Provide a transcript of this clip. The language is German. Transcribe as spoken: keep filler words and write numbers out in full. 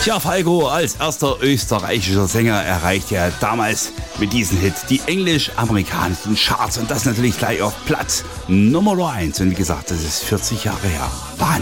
Tja, Falco als erster österreichischer Sänger erreicht ja damals mit diesem Hit die englisch-amerikanischen Charts und das natürlich gleich auf Platz Nummer eins. Und wie gesagt, das ist vierzig Jahre her. Wahnsinn.